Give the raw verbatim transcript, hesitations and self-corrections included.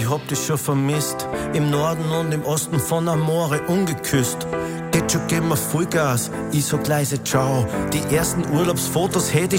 hab dich schon vermisst. Im Norden und im Osten von Amore ungeküsst. Geht schon, geben wir Vollgas, ich sag leise ciao. Die ersten Urlaubsfotos hätte ich